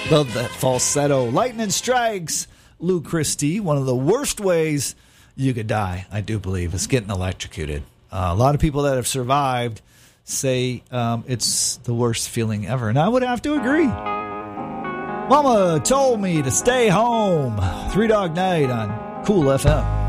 Love that falsetto. Lightning strikes. Lou Christie, one of the worst ways you could die, I do believe, is getting electrocuted. A lot of people that have survived say it's the worst feeling ever, and I would have to agree. Mama told me to stay home. Three Dog Night on Cool FM.